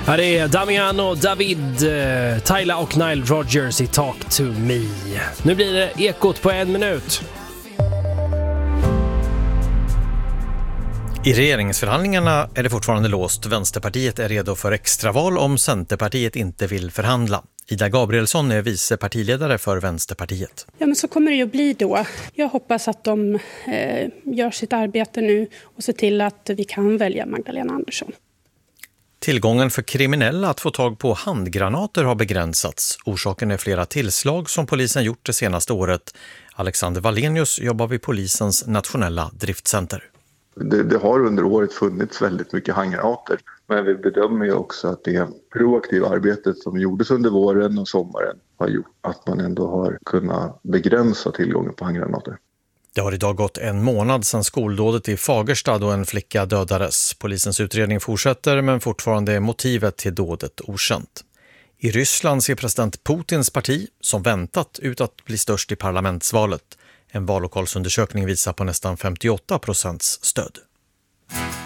Här är Damiano, David, Tyla och Nile Rodgers i Talk to Me. Nu blir det Ekot på 1 minut. I regeringsförhandlingarna är det fortfarande låst. Vänsterpartiet är redo för extraval om Centerpartiet inte vill förhandla. Ida Gabrielsson är vice partiledare för Vänsterpartiet. Ja, men så kommer det ju bli då. Jag hoppas att de gör sitt arbete nu och ser till att vi kan välja Magdalena Andersson. Tillgången för kriminella att få tag på handgranater har begränsats. Orsaken är flera tillslag som polisen gjort det senaste året. Alexander Wallenius jobbar vid polisens nationella driftcenter. Det har under året funnits väldigt mycket handgranater, men vi bedömer ju också att det proaktiva arbetet som gjordes under våren och sommaren har gjort att man ändå har kunnat begränsa tillgången på handgranater. Det har idag gått 1 månad sedan skoldådet i Fagersta då en flicka dödades. Polisens utredning fortsätter, men fortfarande är motivet till dådet okänt. I Ryssland ser president Putins parti som väntat ut att bli störst i parlamentsvalet. En vallokalsundersökning visar på nästan 58% stöd.